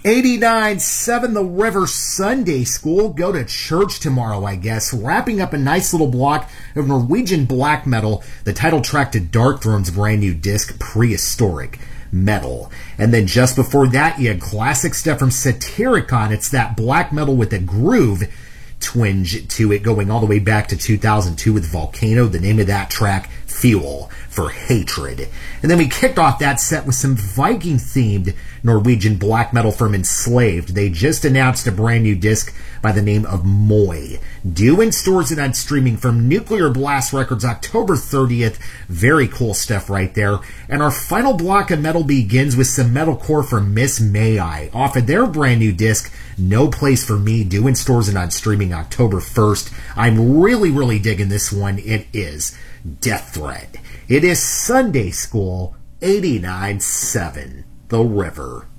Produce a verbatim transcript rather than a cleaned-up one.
eighty-nine seven The River Sunday School. Go to church tomorrow, I guess. Wrapping up a nice little block of Norwegian black metal, the title track to Darkthrone's brand new disc, Prehistoric Metal. And then just before that, you had classic stuff from Satyricon. It's that black metal with a groove twinge to it, going all the way back to two thousand two with Volcano. The name of that track, Fuel for Hatred. And then we kicked off that set with some Viking-themed Norwegian black metal from Enslaved. They just announced a brand new disc by the name of Moi. Due in stores and on streaming from Nuclear Blast Records October thirtieth. Very cool stuff right there. And our final block of metal begins with some metalcore from Miss May I off of their brand new disc, No Place for Me, due in stores and on streaming October first. I'm really, really digging this one. It is Death Thread. It is Sunday School eighty-nine seven The River.